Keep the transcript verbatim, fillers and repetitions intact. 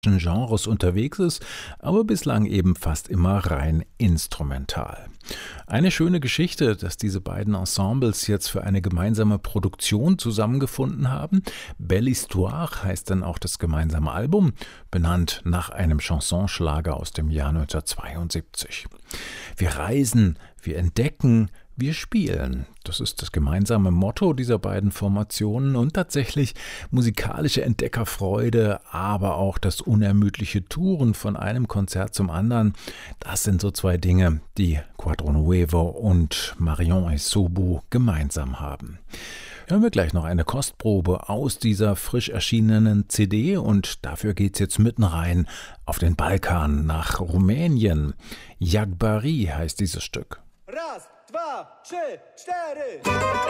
Genres unterwegs ist, aber bislang eben fast immer rein instrumental. Eine schöne Geschichte, dass diese beiden Ensembles jetzt für eine gemeinsame Produktion zusammengefunden haben. Belle Histoire heißt dann auch das gemeinsame Album, benannt nach einem Chansonschlager aus dem Jahr neunzehnhundertzweiundsiebzig. Wir reisen, wir entdecken, wir spielen. Das ist das gemeinsame Motto dieser beiden Formationen und tatsächlich musikalische Entdeckerfreude, aber auch das unermüdliche Touren von einem Konzert zum anderen. Das sind so zwei Dinge, die Quadro Nuevo und Marion Essoubu gemeinsam haben. Hören wir gleich noch eine Kostprobe aus dieser frisch erschienenen C D und dafür geht's jetzt mitten rein auf den Balkan nach Rumänien. Jagbari heißt dieses Stück. Raz, dwa, trzy, cztery.